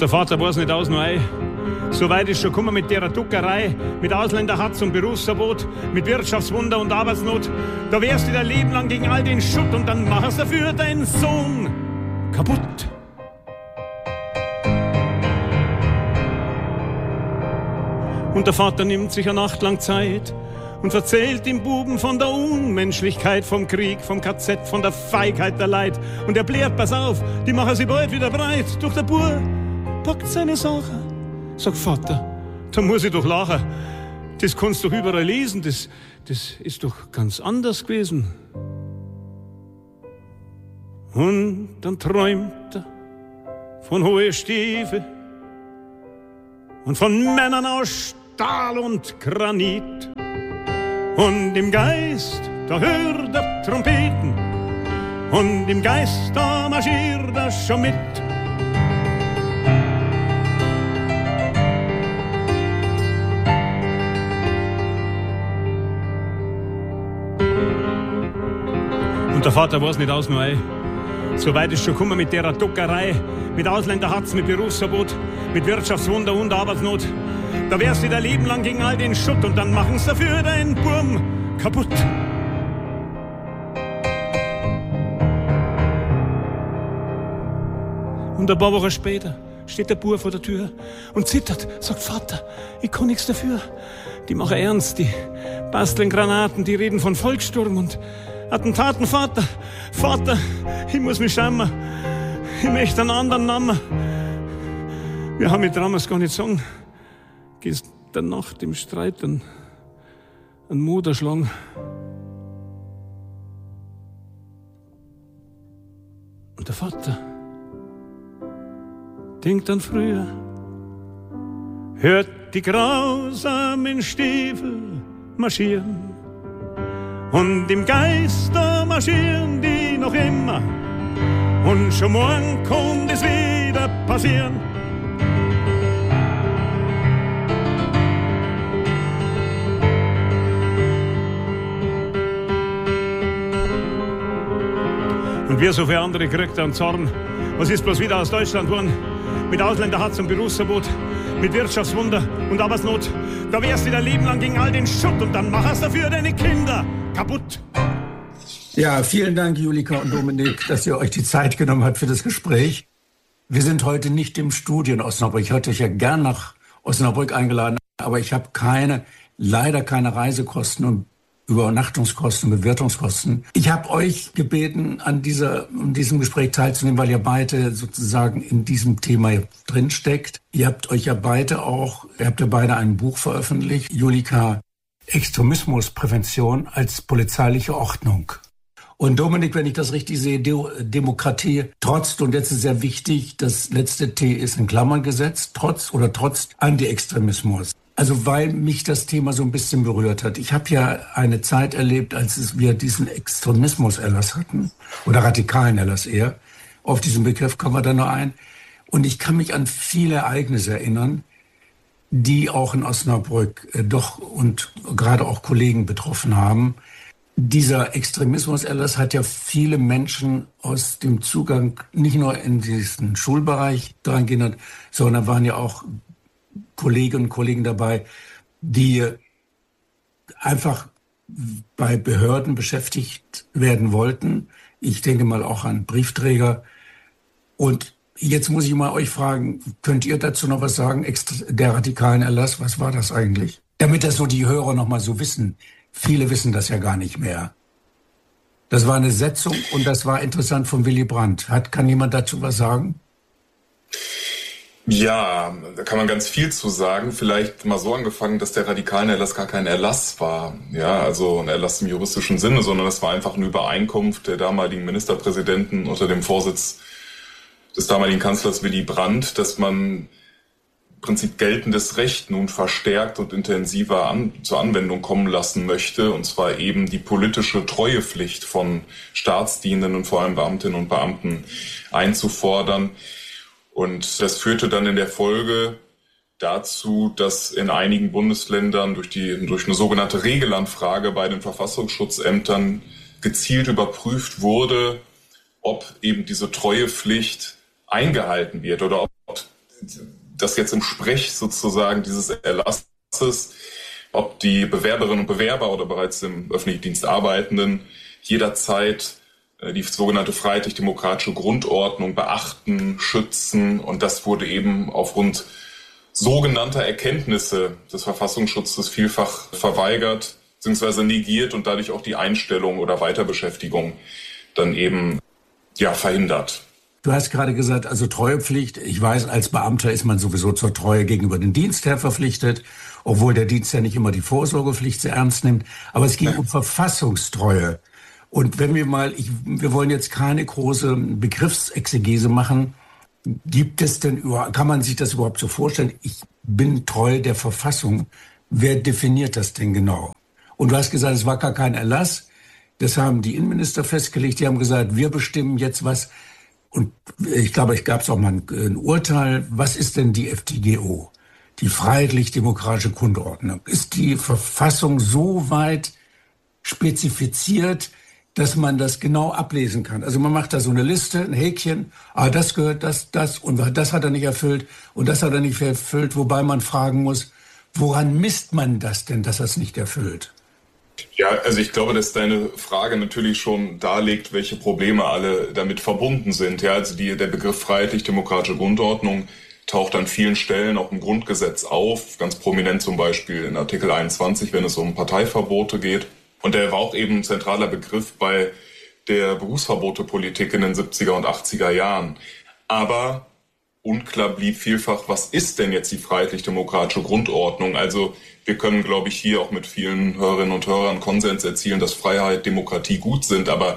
der Vater weiß nicht aus, nur ein. So weit ist schon gekommen mit der Duckerei, mit Ausländerhatz und Berufsverbot, mit Wirtschaftswunder und Arbeitsnot. Da wehrst du dein Leben lang gegen all den Schutt und dann machst du dafür deinen Sohn kaputt. Und der Vater nimmt sich eine Nacht lang Zeit und erzählt dem Buben von der Unmenschlichkeit, vom Krieg, vom KZ, von der Feigheit der Leid. Und er blärt, pass auf, die machen sie bald wieder breit. Doch der Bub packt seine Sache. Sagt Vater, da muss ich doch lachen. Das kannst du doch überall lesen, das ist doch ganz anders gewesen. Und dann träumt er von hohe Stiefel und von Männern aus Stahl und Granit. Und im Geist, da hört er Trompeten und im Geist, da marschiert er schon mit. Und der Vater weiß nicht aus, nur ein. So weit ist schon gekommen mit der Duckerei, mit Ausländerhatz, mit Berufsverbot, mit Wirtschaftswunder und Arbeitsnot. Da wehrst du dein Leben lang gegen all den Schutt und dann machen's dafür deinen Burm kaputt. Und ein paar Wochen später steht der Bub vor der Tür und zittert, sagt, Vater, ich kann nichts dafür. Die machen ernst, die basteln Granaten, die reden von Volkssturm und Attentaten. Vater, ich muss mich schämen. Ich möchte einen anderen Namen. Wir haben mit damals gar nicht sagen. Gehst der Nacht im Streit einen Moder schlagen. Und der Vater denkt an früher, hört die grausamen Stiefel marschieren. Und im Geist, da marschieren die noch immer. Und schon morgen kann es wieder passieren. Und wir so viele andere kriegt er einen Zorn. Was ist bloß wieder aus Deutschland geworden? Mit Ausländerhatz und Berufsverbot, mit Wirtschaftswunder und Arbeitsnot. Da wehrst du dein Leben lang gegen all den Schutt und dann machst du dafür deine Kinder kaputt. Ja, vielen Dank, Julika und Dominik, dass ihr euch die Zeit genommen habt für das Gespräch. Wir sind heute nicht im Studio in Osnabrück. Ich hätte euch ja gern nach Osnabrück eingeladen, aber ich habe leider keine Reisekosten und Übernachtungskosten, Bewirtungskosten. Ich habe euch gebeten, an diesem Gespräch teilzunehmen, weil ihr beide sozusagen in diesem Thema drinsteckt. Ihr habt ja beide ein Buch veröffentlicht, Julika, Extremismusprävention als polizeiliche Ordnung. Und Dominik, wenn ich das richtig sehe, Demokratie trotzt, und jetzt ist sehr wichtig, das letzte T ist in Klammern gesetzt, trotz Anti-Extremismus. Also weil mich das Thema so ein bisschen berührt hat. Ich habe ja eine Zeit erlebt, als wir diesen Extremismus-Erlass hatten, oder radikalen Erlass eher. Auf diesen Begriff kommen wir dann noch ein. Und ich kann mich an viele Ereignisse erinnern, die auch in Osnabrück doch und gerade auch Kollegen betroffen haben. Dieser Extremismus-Erlass hat ja viele Menschen aus dem Zugang nicht nur in diesen Schulbereich daran gehindert, sondern waren ja auch Kolleginnen und Kollegen dabei, die einfach bei Behörden beschäftigt werden wollten. Ich denke mal auch an Briefträger. Und jetzt muss ich mal euch fragen, könnt ihr dazu noch was sagen? Der radikalen Erlass, was war das eigentlich? Damit das so die Hörer noch mal so wissen. Viele wissen das ja gar nicht mehr. Das war eine Setzung und das war interessant von Willy Brandt. Kann jemand dazu was sagen? Ja, da kann man ganz viel zu sagen. Vielleicht mal so angefangen, dass der radikale Erlass gar kein Erlass war. Ja, also ein Erlass im juristischen Sinne, sondern es war einfach eine Übereinkunft der damaligen Ministerpräsidenten unter dem Vorsitz des damaligen Kanzlers Willy Brandt, dass man im Prinzip geltendes Recht nun verstärkt und intensiver zur Anwendung kommen lassen möchte, und zwar eben die politische Treuepflicht von Staatsdienenden und vor allem Beamtinnen und Beamten einzufordern. Und das führte dann in der Folge dazu, dass in einigen Bundesländern durch eine sogenannte Regelanfrage bei den Verfassungsschutzämtern gezielt überprüft wurde, ob eben diese Treuepflicht eingehalten wird oder ob dass jetzt im Sprech sozusagen dieses Erlasses, ob die Bewerberinnen und Bewerber oder bereits im öffentlichen Dienst Arbeitenden jederzeit die sogenannte freiheitlich-demokratische Grundordnung beachten, schützen. Und das wurde eben aufgrund sogenannter Erkenntnisse des Verfassungsschutzes vielfach verweigert bzw. negiert und dadurch auch die Einstellung oder Weiterbeschäftigung dann eben verhindert. Du hast gerade gesagt, also Treuepflicht. Ich weiß, als Beamter ist man sowieso zur Treue gegenüber dem Dienstherr verpflichtet, obwohl der Dienstherr nicht immer die Vorsorgepflicht sehr ernst nimmt. Aber es ging um Verfassungstreue. Und wenn wir wir wollen jetzt keine große Begriffsexegese machen. Kann man sich das überhaupt so vorstellen? Ich bin treu der Verfassung. Wer definiert das denn genau? Und du hast gesagt, es war gar kein Erlass. Das haben die Innenminister festgelegt. Die haben gesagt, wir bestimmen jetzt was. Und ich glaube, es gab auch mal ein Urteil. Was ist denn die FTGO? Die Freiheitlich-Demokratische Grundordnung. Ist die Verfassung so weit spezifiziert, dass man das genau ablesen kann? Also man macht da so eine Liste, ein Häkchen. Das gehört, das und das hat er nicht erfüllt und das hat er nicht erfüllt. Wobei man fragen muss, woran misst man das denn, dass er es nicht erfüllt? Ja, also ich glaube, dass deine Frage natürlich schon darlegt, welche Probleme alle damit verbunden sind. Ja, also der Begriff freiheitlich-demokratische Grundordnung taucht an vielen Stellen auch im Grundgesetz auf, ganz prominent zum Beispiel in Artikel 21, wenn es um Parteiverbote geht. Und der war auch eben ein zentraler Begriff bei der Berufsverbotepolitik in den 70er und 80er Jahren. Aber unklar blieb vielfach, was ist denn jetzt die freiheitlich-demokratische Grundordnung? Also wir können, glaube ich, hier auch mit vielen Hörerinnen und Hörern Konsens erzielen, dass Freiheit, Demokratie gut sind. Aber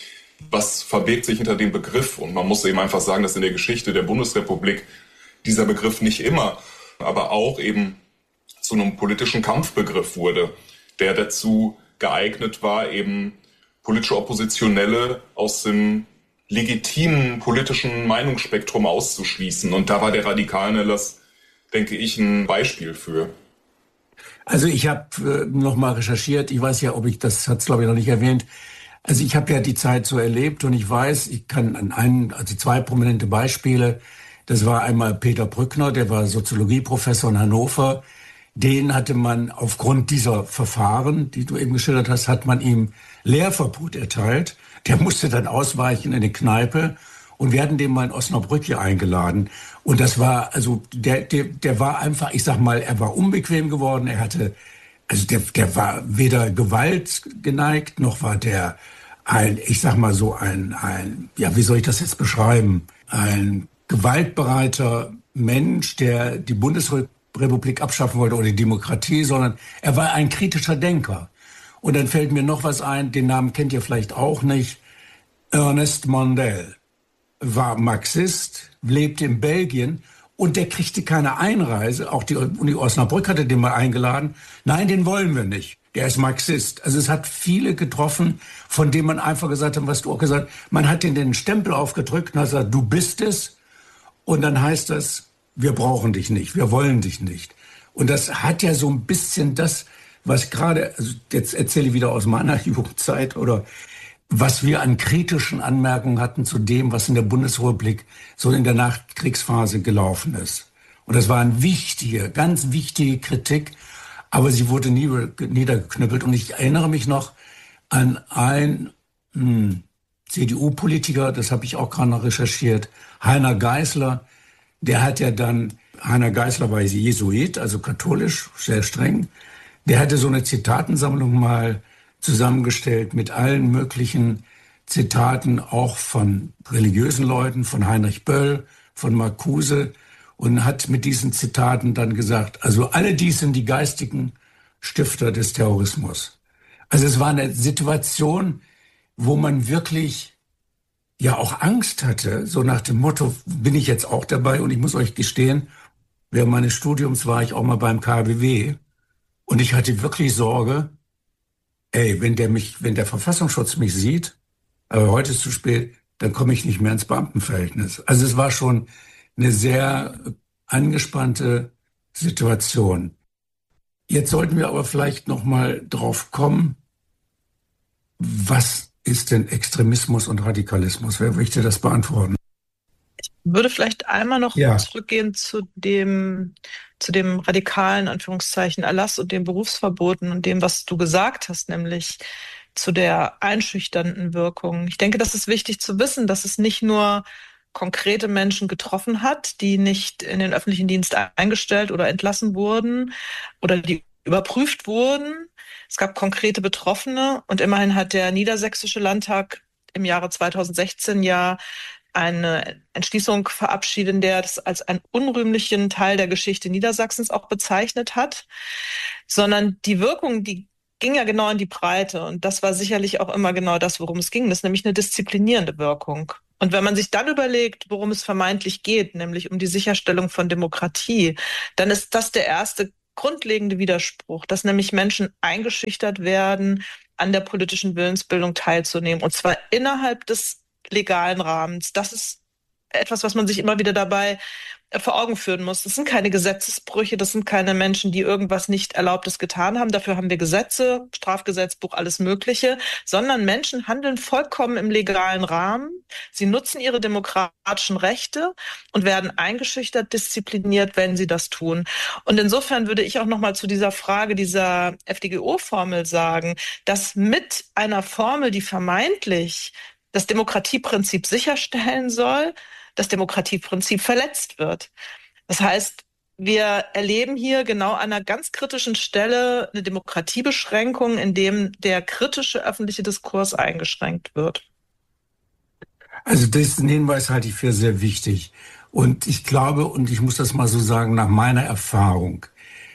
was verbirgt sich hinter dem Begriff? Und man muss eben einfach sagen, dass in der Geschichte der Bundesrepublik dieser Begriff nicht immer, aber auch eben zu einem politischen Kampfbegriff wurde, der dazu geeignet war, eben politische Oppositionelle aus dem legitimen politischen Meinungsspektrum auszuschließen. Und da war der Radikalenerlass, denke ich, ein Beispiel für. Also ich habe noch mal recherchiert. Ich weiß ja, das hat es glaube ich noch nicht erwähnt. Also ich habe ja die Zeit so erlebt und ich weiß, ich kann zwei prominente Beispiele. Das war einmal Peter Brückner, der war Soziologieprofessor in Hannover. Den hatte man aufgrund dieser Verfahren, die du eben geschildert hast, hat man ihm Lehrverbot erteilt. Der musste dann ausweichen in eine Kneipe und wir hatten den mal in Osnabrück hier eingeladen. Und das war, also der war einfach, ich sag mal, er war unbequem geworden. Der war weder Gewalt geneigt, noch war der wie soll ich das jetzt beschreiben? Ein gewaltbereiter Mensch, der die Bundesrepublik abschaffen wollte oder die Demokratie, sondern er war ein kritischer Denker. Und dann fällt mir noch was ein, den Namen kennt ihr vielleicht auch nicht. Ernest Mandel war Marxist, lebte in Belgien und der kriegte keine Einreise. Auch die Uni Osnabrück hatte den mal eingeladen. Nein, den wollen wir nicht. Der ist Marxist. Also es hat viele getroffen, von denen man einfach gesagt hat, was du auch gesagt hast, man hat den Stempel aufgedrückt und hat gesagt, du bist es. Und dann heißt das, wir brauchen dich nicht, wir wollen dich nicht. Und das hat ja so ein bisschen das, was gerade, also jetzt erzähle ich wieder aus meiner Jugendzeit, oder was wir an kritischen Anmerkungen hatten zu dem, was in der Bundesrepublik so in der Nachkriegsphase gelaufen ist. Und das war eine wichtige, ganz wichtige Kritik, aber sie wurde nie niedergeknüppelt. Und ich erinnere mich noch an einen CDU-Politiker, das habe ich auch gerade noch recherchiert, Heiner Geißler. Heiner Geißler war Jesuit, also katholisch, sehr streng. Der hatte so eine Zitatensammlung mal zusammengestellt mit allen möglichen Zitaten, auch von religiösen Leuten, von Heinrich Böll, von Marcuse, und hat mit diesen Zitaten dann gesagt, also alle dies sind die geistigen Stifter des Terrorismus. Also es war eine Situation, wo man wirklich ja auch Angst hatte, so nach dem Motto, bin ich jetzt auch dabei? Und ich muss euch gestehen, während meines Studiums war ich auch mal beim KBW und ich hatte wirklich Sorge, wenn der Verfassungsschutz mich sieht, aber heute ist zu spät, dann komme ich nicht mehr ins Beamtenverhältnis. Also es war schon eine sehr angespannte Situation. Jetzt sollten wir aber vielleicht noch mal drauf kommen, was ist denn Extremismus und Radikalismus? Wer möchte das beantworten? Würde vielleicht einmal noch Ja. zurückgehen zu dem radikalen, Anführungszeichen, Erlass und den Berufsverboten und dem, was du gesagt hast, nämlich zu der einschüchternden Wirkung. Ich denke, das ist wichtig zu wissen, dass es nicht nur konkrete Menschen getroffen hat, die nicht in den öffentlichen Dienst eingestellt oder entlassen wurden oder die überprüft wurden. Es gab konkrete Betroffene und immerhin hat der Niedersächsische Landtag im Jahre 2016 ja eine Entschließung verabschiedet, in der das als einen unrühmlichen Teil der Geschichte Niedersachsens auch bezeichnet hat, sondern die Wirkung, die ging ja genau in die Breite und das war sicherlich auch immer genau das, worum es ging. Das ist nämlich eine disziplinierende Wirkung. Und wenn man sich dann überlegt, worum es vermeintlich geht, nämlich um die Sicherstellung von Demokratie, dann ist das der erste grundlegende Widerspruch, dass nämlich Menschen eingeschüchtert werden, an der politischen Willensbildung teilzunehmen, und zwar innerhalb des legalen Rahmens. Das ist etwas, was man sich immer wieder dabei vor Augen führen muss. Das sind keine Gesetzesbrüche, das sind keine Menschen, die irgendwas nicht Erlaubtes getan haben. Dafür haben wir Gesetze, Strafgesetzbuch, alles Mögliche, sondern Menschen handeln vollkommen im legalen Rahmen. Sie nutzen ihre demokratischen Rechte und werden eingeschüchtert, diszipliniert, wenn sie das tun. Und insofern würde ich auch noch mal zu dieser Frage dieser FDGO-Formel sagen, dass mit einer Formel, die vermeintlich das Demokratieprinzip sicherstellen soll, das Demokratieprinzip verletzt wird. Das heißt, wir erleben hier genau an einer ganz kritischen Stelle eine Demokratiebeschränkung, in dem der kritische öffentliche Diskurs eingeschränkt wird. Also diesen Hinweis halte ich für sehr wichtig. Und ich glaube, und ich muss das mal so sagen, nach meiner Erfahrung,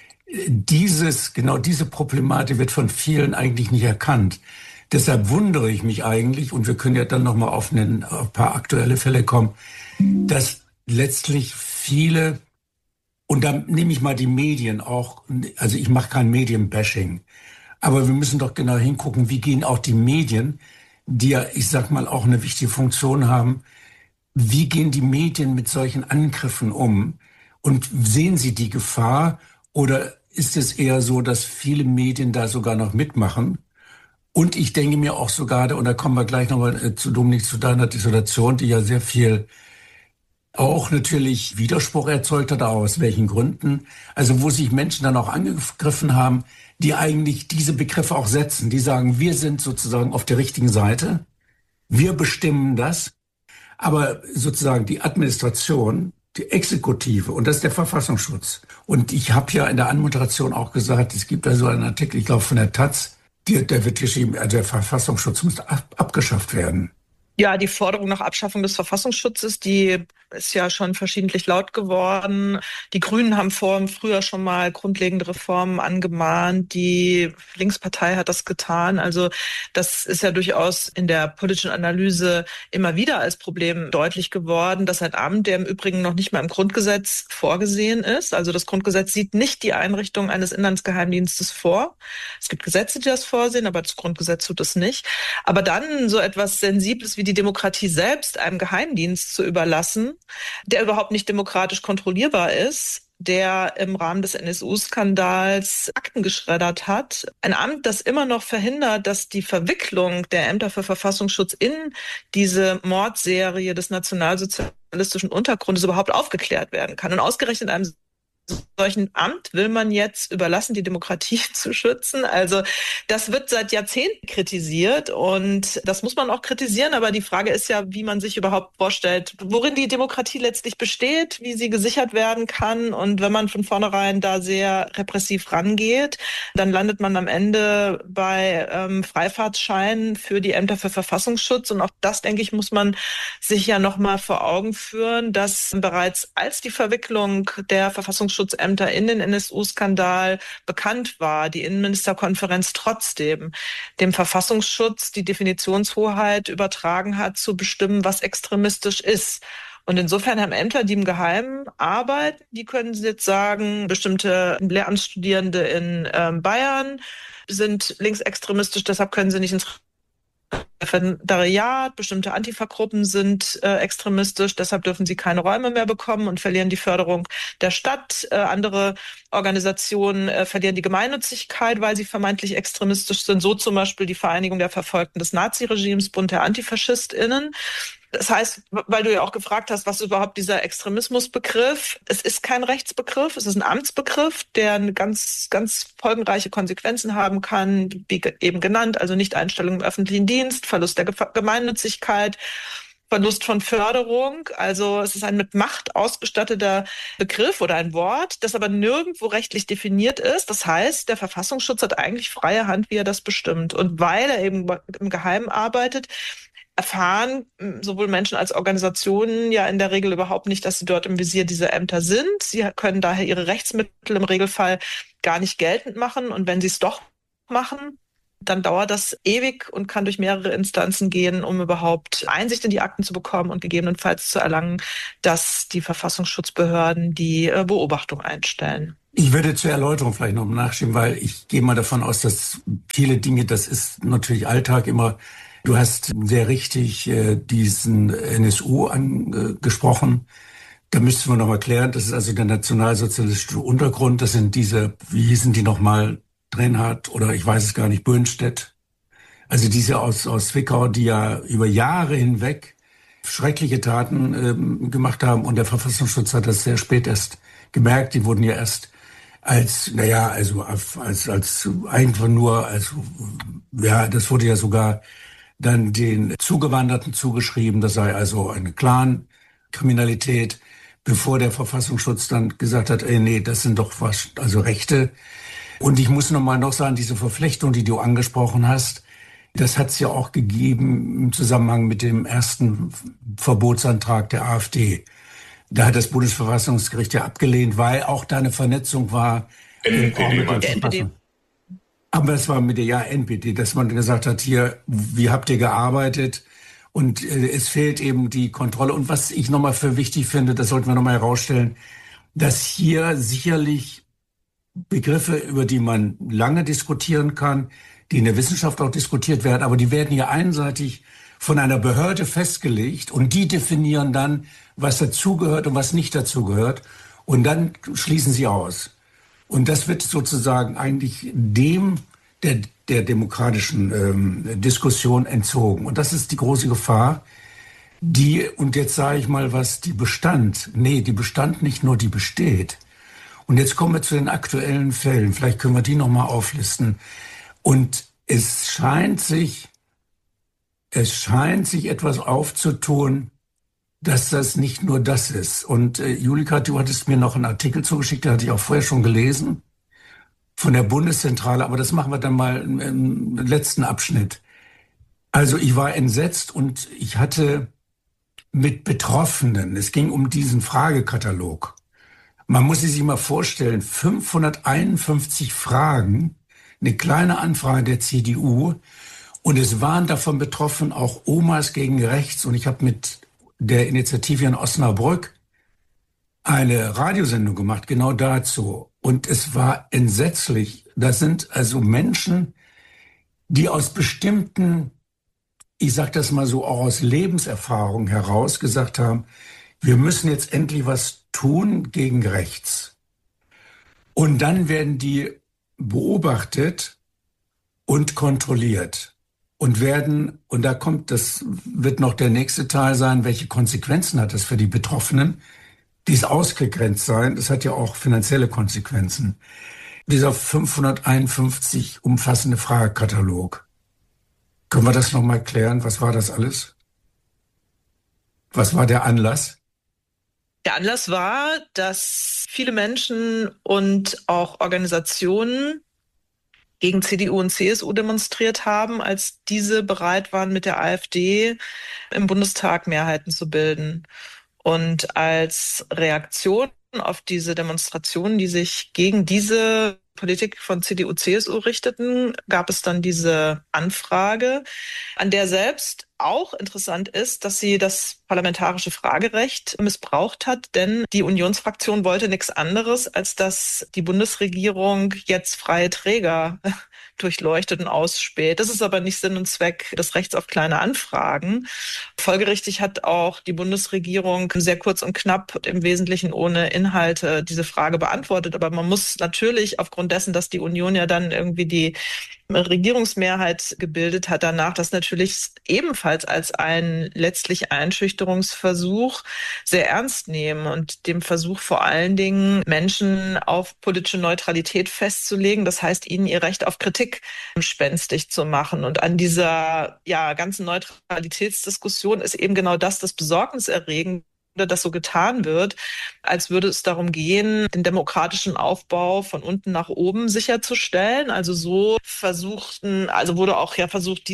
genau diese Problematik wird von vielen eigentlich nicht erkannt. Deshalb wundere ich mich eigentlich, und wir können ja dann nochmal auf ein paar aktuelle Fälle kommen, dass letztlich viele, und da nehme ich mal die Medien auch, also ich mache kein Medienbashing, aber wir müssen doch genau hingucken, wie gehen auch die Medien, die ja, ich sag mal, auch eine wichtige Funktion haben, wie gehen die Medien mit solchen Angriffen um? Und sehen sie die Gefahr, oder ist es eher so, dass viele Medien da sogar noch mitmachen? Und ich denke mir auch sogar, und da kommen wir gleich nochmal zu Dominik, zu deiner Dissertation, die ja sehr viel auch natürlich Widerspruch erzeugt hat, aus welchen Gründen. Also wo sich Menschen dann auch angegriffen haben, die eigentlich diese Begriffe auch setzen. Die sagen, wir sind sozusagen auf der richtigen Seite, wir bestimmen das, aber sozusagen die Administration, die Exekutive, und das ist der Verfassungsschutz. Und ich habe ja in der Anmoderation auch gesagt, es gibt da so einen Artikel, ich glaube von der Taz, der wird geschrieben, also der Verfassungsschutz muss abgeschafft werden. Ja, die Forderung nach Abschaffung des Verfassungsschutzes, die ist ja schon verschiedentlich laut geworden. Die Grünen haben früher schon mal grundlegende Reformen angemahnt. Die Linkspartei hat das getan. Also das ist ja durchaus in der politischen Analyse immer wieder als Problem deutlich geworden, dass ein Amt, der im Übrigen noch nicht mal im Grundgesetz vorgesehen ist, also das Grundgesetz sieht nicht die Einrichtung eines Inlandsgeheimdienstes vor. Es gibt Gesetze, die das vorsehen, aber das Grundgesetz tut es nicht. Aber dann so etwas Sensibles wie die Demokratie selbst einem Geheimdienst zu überlassen, der überhaupt nicht demokratisch kontrollierbar ist, der im Rahmen des NSU-Skandals Akten geschreddert hat. Ein Amt, das immer noch verhindert, dass die Verwicklung der Ämter für Verfassungsschutz in diese Mordserie des nationalsozialistischen Untergrundes überhaupt aufgeklärt werden kann. Und ausgerechnet einem solchen Amt will man jetzt überlassen, die Demokratie zu schützen. Also das wird seit Jahrzehnten kritisiert und das muss man auch kritisieren. Aber die Frage ist ja, wie man sich überhaupt vorstellt, worin die Demokratie letztlich besteht, wie sie gesichert werden kann. Und wenn man von vornherein da sehr repressiv rangeht, dann landet man am Ende bei Freifahrtscheinen für die Ämter für Verfassungsschutz. Und auch das, denke ich, muss man sich ja nochmal vor Augen führen, dass bereits als die Verwicklung der Verfassungsschutzämter in den NSU-Skandal bekannt war, die Innenministerkonferenz trotzdem dem Verfassungsschutz die Definitionshoheit übertragen hat, zu bestimmen, was extremistisch ist. Und insofern haben Ämter, die im Geheimen arbeiten, die können jetzt sagen, bestimmte Lehramtsstudierende in Bayern sind linksextremistisch, deshalb können sie nicht ins Referendariat, bestimmte Antifa-Gruppen sind extremistisch, deshalb dürfen sie keine Räume mehr bekommen und verlieren die Förderung der Stadt. Andere Organisationen verlieren die Gemeinnützigkeit, weil sie vermeintlich extremistisch sind. So zum Beispiel die Vereinigung der Verfolgten des Naziregimes, Bund der AntifaschistInnen. Das heißt, weil du ja auch gefragt hast, was überhaupt dieser Extremismusbegriff, es ist kein Rechtsbegriff, es ist ein Amtsbegriff, der eine ganz, ganz folgenreiche Konsequenzen haben kann, wie eben genannt, also Nichteinstellung im öffentlichen Dienst, Verlust der Gemeinnützigkeit, Verlust von Förderung. Also es ist ein mit Macht ausgestatteter Begriff oder ein Wort, das aber nirgendwo rechtlich definiert ist. Das heißt, der Verfassungsschutz hat eigentlich freie Hand, wie er das bestimmt. Und weil er eben im Geheimen arbeitet, erfahren sowohl Menschen als Organisationen ja in der Regel überhaupt nicht, dass sie dort im Visier dieser Ämter sind. Sie können daher ihre Rechtsmittel im Regelfall gar nicht geltend machen. Und wenn sie es doch machen, dann dauert das ewig und kann durch mehrere Instanzen gehen, um überhaupt Einsicht in die Akten zu bekommen und gegebenenfalls zu erlangen, dass die Verfassungsschutzbehörden die Beobachtung einstellen. Ich würde zur Erläuterung vielleicht noch nachschieben, weil ich gehe mal davon aus, dass viele Dinge, das ist natürlich Alltag immer. Du hast sehr richtig diesen NSU angesprochen. Da müssten wir noch mal klären, das ist also der nationalsozialistische Untergrund. Das sind diese, wie hießen die nochmal, Drenhardt oder ich weiß es gar nicht, Böhnstedt. Also diese aus Zwickau, die ja über Jahre hinweg schreckliche Taten gemacht haben. Und der Verfassungsschutz hat das sehr spät erst gemerkt. Die wurden ja erst als einfach nur, ja, das wurde ja sogar dann den Zugewanderten zugeschrieben. Das sei also eine Clan-Kriminalität, bevor der Verfassungsschutz dann gesagt hat, nee, das sind doch also Rechte. Und ich muss noch sagen, diese Verflechtung, die du angesprochen hast, das hat es ja auch gegeben im Zusammenhang mit dem ersten Verbotsantrag der AfD. Da hat das Bundesverfassungsgericht ja abgelehnt, weil auch da eine Vernetzung war. NPD. Aber es war mit der NPD, dass man gesagt hat, hier, wie habt ihr gearbeitet? Und es fehlt eben die Kontrolle. Und was ich nochmal für wichtig finde, das sollten wir nochmal herausstellen, dass hier sicherlich Begriffe, über die man lange diskutieren kann, die in der Wissenschaft auch diskutiert werden, aber die werden hier einseitig von einer Behörde festgelegt und die definieren dann, was dazugehört und was nicht dazugehört und dann schließen sie aus. Und das wird sozusagen eigentlich der demokratischen Diskussion entzogen. Und das ist die große Gefahr, und jetzt sage ich mal, die bestand nicht nur, die besteht. Und jetzt kommen wir zu den aktuellen Fällen. Vielleicht können wir die nochmal auflisten. Und es scheint sich etwas aufzutun, dass das nicht nur das ist. Und Julika, du hattest mir noch einen Artikel zugeschickt, den hatte ich auch vorher schon gelesen, von der Bundeszentrale. Aber das machen wir dann mal im letzten Abschnitt. Also ich war entsetzt und ich hatte mit Betroffenen, es ging um diesen Fragekatalog. Man muss sich mal vorstellen, 551 Fragen, eine kleine Anfrage der CDU und es waren davon betroffen auch Omas gegen Rechts und ich habe mit der Initiative in Osnabrück eine Radiosendung gemacht, genau dazu und es war entsetzlich. Das sind also Menschen, die aus bestimmten, ich sage das mal so, auch aus Lebenserfahrung heraus gesagt haben, wir müssen jetzt endlich was tun gegen rechts. Und dann werden die beobachtet und kontrolliert und das wird noch der nächste Teil sein, welche Konsequenzen hat das für die Betroffenen, die es ausgegrenzt sein, das hat ja auch finanzielle Konsequenzen. Dieser 551 umfassende Fragekatalog. Können wir das nochmal klären? Was war das alles? Was war der Anlass? Der Anlass war, dass viele Menschen und auch Organisationen gegen CDU und CSU demonstriert haben, als diese bereit waren, mit der AfD im Bundestag Mehrheiten zu bilden. Und als Reaktion auf diese Demonstrationen, die sich gegen diese Politik von CDU, CSU richteten, gab es dann diese Anfrage, an der selbst auch interessant ist, dass sie das parlamentarische Fragerecht missbraucht hat, denn die Unionsfraktion wollte nichts anderes, als dass die Bundesregierung jetzt freie Träger durchleuchtet und ausspäht. Das ist aber nicht Sinn und Zweck des Rechts auf kleine Anfragen. Folgerichtig hat auch die Bundesregierung sehr kurz und knapp, im Wesentlichen ohne Inhalte, diese Frage beantwortet. Aber man muss natürlich aufgrund dessen, dass die Union ja dann irgendwie die Regierungsmehrheit gebildet hat, danach das natürlich ebenfalls jedenfalls als einen letztlich Einschüchterungsversuch sehr ernst nehmen und dem Versuch vor allen Dingen Menschen auf politische Neutralität festzulegen. Das heißt, ihnen ihr Recht auf Kritik spenstig zu machen. Und an dieser ganzen Neutralitätsdiskussion ist eben genau das Besorgniserregende, dass so getan wird, als würde es darum gehen, den demokratischen Aufbau von unten nach oben sicherzustellen. Also wurde auch versucht,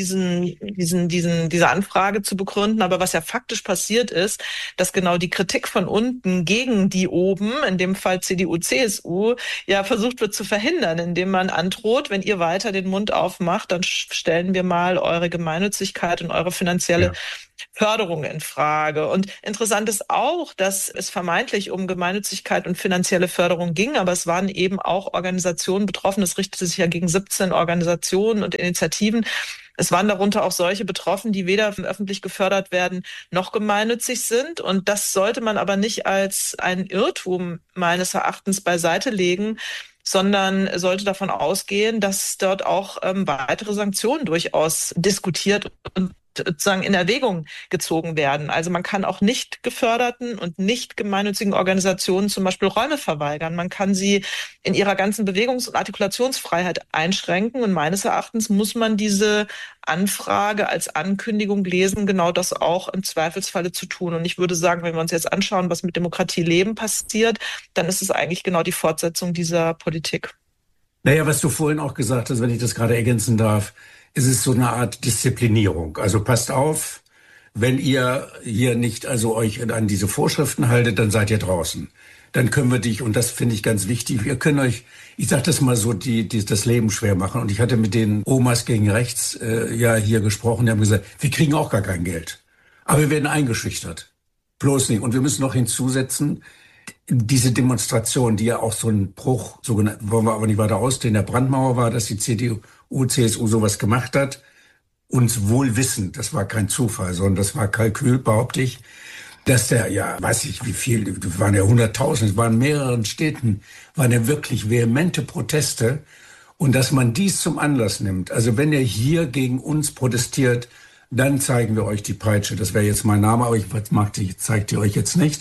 diese Anfrage zu begründen. Aber was ja faktisch passiert ist, dass genau die Kritik von unten gegen die oben, in dem Fall CDU, CSU, versucht wird zu verhindern, indem man androht, wenn ihr weiter den Mund aufmacht, dann stellen wir mal eure Gemeinnützigkeit und eure finanzielle Förderung in Frage. Und interessant ist auch, dass es vermeintlich um Gemeinnützigkeit und finanzielle Förderung ging, aber es waren eben auch Organisationen betroffen. Es richtete sich ja gegen 17 Organisationen und Initiativen. Es waren darunter auch solche betroffen, die weder öffentlich gefördert werden noch gemeinnützig sind. Und das sollte man aber nicht als einen Irrtum meines Erachtens beiseite legen, sondern sollte davon ausgehen, dass dort auch weitere Sanktionen durchaus diskutiert und sozusagen in Erwägung gezogen werden. Also man kann auch nicht geförderten und nicht gemeinnützigen Organisationen zum Beispiel Räume verweigern. Man kann sie in ihrer ganzen Bewegungs- und Artikulationsfreiheit einschränken. Und meines Erachtens muss man diese Anfrage als Ankündigung lesen, genau das auch im Zweifelsfalle zu tun. Und ich würde sagen, wenn wir uns jetzt anschauen, was mit Demokratieleben passiert, dann ist es eigentlich genau die Fortsetzung dieser Politik. Naja, was du vorhin auch gesagt hast, wenn ich das gerade ergänzen darf, es ist so eine Art Disziplinierung. Also passt auf, wenn ihr hier nicht euch an diese Vorschriften haltet, dann seid ihr draußen. Dann können wir dich, und das finde ich ganz wichtig, wir können euch, ich sag das mal so, das Leben schwer machen. Und ich hatte mit den Omas gegen rechts hier gesprochen, die haben gesagt, wir kriegen auch gar kein Geld. Aber wir werden eingeschüchtert. Bloß nicht. Und wir müssen noch hinzusetzen, diese Demonstration, die ja auch so ein Bruch, sogenannt, wollen wir aber nicht weiter ausdehnen, der Brandmauer war, dass die CDU, CSU sowas gemacht hat, uns wohl wissend, das war kein Zufall, sondern das war Kalkül, behaupte ich, dass weiß ich wie viel, das waren ja 100.000, es waren in mehreren Städten, waren ja wirklich vehemente Proteste und dass man dies zum Anlass nimmt, also wenn ihr hier gegen uns protestiert, dann zeigen wir euch die Peitsche, das wäre jetzt mein Name, aber ich zeige die euch jetzt nicht.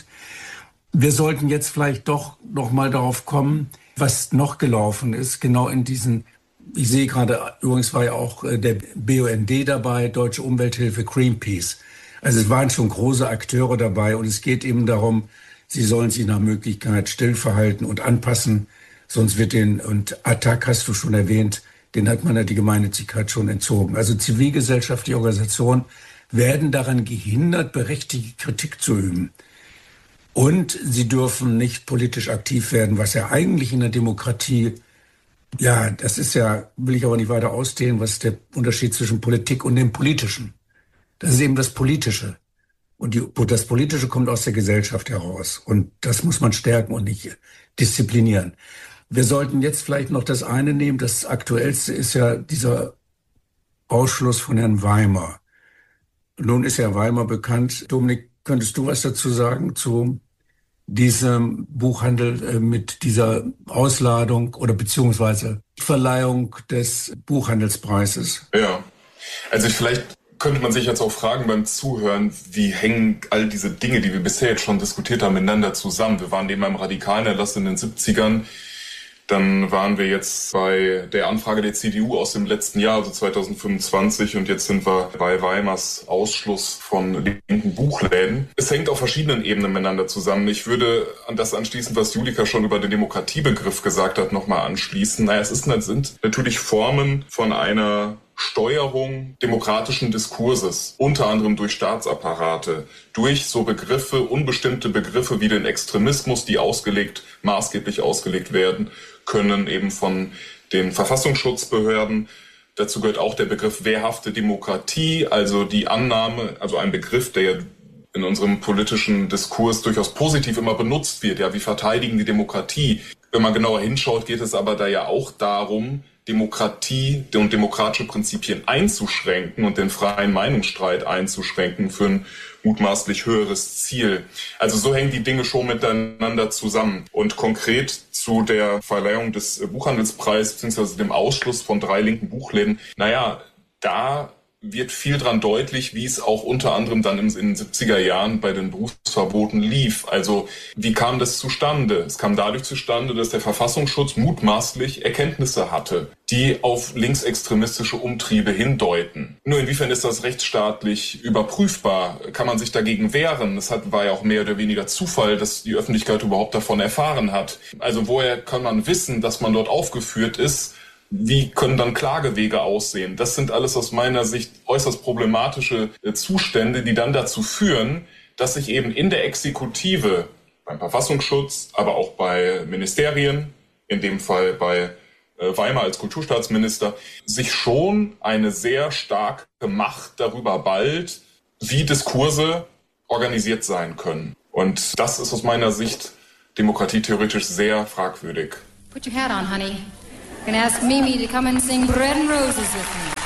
Wir sollten jetzt vielleicht doch noch mal darauf kommen, was noch gelaufen ist, genau in diesen, ich sehe gerade, übrigens war ja auch der BUND dabei, Deutsche Umwelthilfe, Greenpeace. Also es waren schon große Akteure dabei und es geht eben darum, sie sollen sich nach Möglichkeit still verhalten und anpassen, sonst wird und ATTAC hast du schon erwähnt, den hat man ja die Gemeinnützigkeit schon entzogen. Also zivilgesellschaftliche Organisationen werden daran gehindert, berechtigte Kritik zu üben. Und sie dürfen nicht politisch aktiv werden, was ja eigentlich in der Demokratie, das ist ja, will ich aber nicht weiter ausdehnen, was ist der Unterschied zwischen Politik und dem Politischen. Das ist eben das Politische. Und das Politische kommt aus der Gesellschaft heraus. Und das muss man stärken und nicht disziplinieren. Wir sollten jetzt vielleicht noch das eine nehmen. Das Aktuellste ist ja dieser Ausschluss von Herrn Weimer. Nun ist ja Weimer bekannt. Dominik, könntest du was dazu sagen zu diesem Buchhandel mit dieser Ausladung oder beziehungsweise Verleihung des Buchhandelspreises? Ja, also vielleicht könnte man sich jetzt auch fragen beim Zuhören, wie hängen all diese Dinge, die wir bisher jetzt schon diskutiert haben, miteinander zusammen? Wir waren eben beim radikalen Erlass in den 70ern. Dann waren wir jetzt bei der Anfrage der CDU aus dem letzten Jahr, also 2025, und jetzt sind wir bei Weimars Ausschluss von linken Buchläden. Es hängt auf verschiedenen Ebenen miteinander zusammen. Ich würde an das anschließen, was Julika schon über den Demokratiebegriff gesagt hat, nochmal anschließen. Naja, sind natürlich Formen von einer Steuerung demokratischen Diskurses, unter anderem durch Staatsapparate, durch so Begriffe, unbestimmte Begriffe wie den Extremismus, die maßgeblich ausgelegt werden können, eben von den Verfassungsschutzbehörden. Dazu gehört auch der Begriff wehrhafte Demokratie, also die Annahme, also ein Begriff, der ja in unserem politischen Diskurs durchaus positiv immer benutzt wird. Ja, wir verteidigen die Demokratie. Wenn man genauer hinschaut, geht es aber da ja auch darum, Demokratie und demokratische Prinzipien einzuschränken und den freien Meinungsstreit einzuschränken für ein mutmaßlich höheres Ziel. Also so hängen die Dinge schon miteinander zusammen. Und konkret zu der Verleihung des Buchhandelspreises bzw. dem Ausschluss von 3 linken Buchläden, da wird viel dran deutlich, wie es auch unter anderem dann in den 70er Jahren bei den Berufsverboten lief. Also wie kam das zustande? Es kam dadurch zustande, dass der Verfassungsschutz mutmaßlich Erkenntnisse hatte, die auf linksextremistische Umtriebe hindeuten. Nur inwiefern ist das rechtsstaatlich überprüfbar? Kann man sich dagegen wehren? Es war ja auch mehr oder weniger Zufall, dass die Öffentlichkeit überhaupt davon erfahren hat. Also woher kann man wissen, dass man dort aufgeführt ist? Wie können dann Klagewege aussehen? Das sind alles aus meiner Sicht äußerst problematische Zustände, die dann dazu führen, dass sich eben in der Exekutive, beim Verfassungsschutz, aber auch bei Ministerien, in dem Fall bei Weimar als Kulturstaatsminister, sich schon eine sehr starke Macht darüber ballt, wie Diskurse organisiert sein können. Und das ist aus meiner Sicht demokratietheoretisch sehr fragwürdig. Put your hat on, honey. Gonna ask Mimi to come and sing Bread and Roses with me.